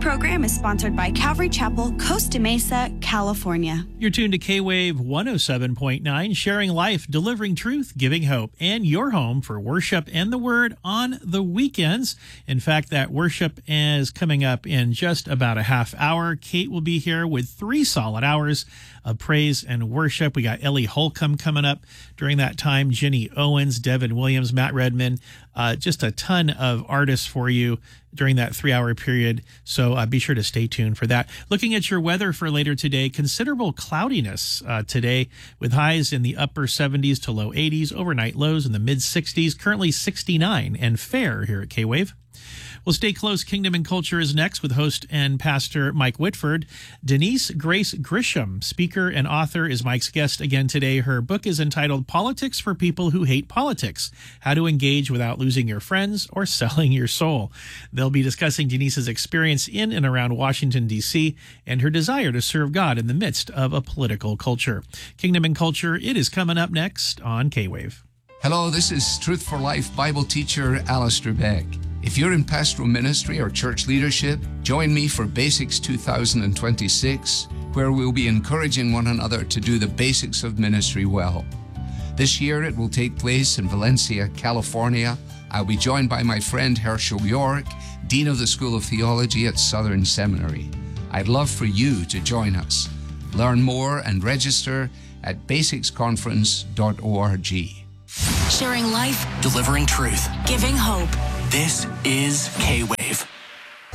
program is sponsored by Calvary Chapel, Costa Mesa, California. You're tuned to K-Wave 107.9, sharing life, delivering truth, giving hope, and your home for worship and the Word on the weekends. In fact, that worship is coming up in just about a half hour. Kate will be here with 3 solid hours of praise and worship. We got Ellie Holcomb coming up during that time, Jenny Owens, Devin Williams, Matt Redman, just a ton of artists for you during that 3-hour period. So be sure to stay tuned for that. Looking at your weather for later today, considerable cloudiness today with highs in the upper 70s to low 80s, overnight lows in the mid 60s, currently 69 and fair here at K-Wave. Well, stay close. Kingdom and Culture is next with host and pastor Mike Whitford. Denise Grace Grisham, speaker and author, is Mike's guest again today. Her book is entitled Politics for People Who Hate Politics, How to Engage Without Losing Your Friends or Selling Your Soul. They'll be discussing Denise's experience in and around Washington, D.C., and her desire to serve God in the midst of a political culture. Kingdom and Culture, it is coming up next on K-Wave. Hello, this is Truth for Life Bible teacher Alistair Beck. If you're in pastoral ministry or church leadership, join me for Basics 2026, where we'll be encouraging one another to do the basics of ministry well. This year it will take place in Valencia, California. I'll be joined by my friend Herschel York, Dean of the School of Theology at Southern Seminary. I'd love for you to join us. Learn more and register at basicsconference.org. Sharing life, delivering truth, giving hope. This is K-Wave.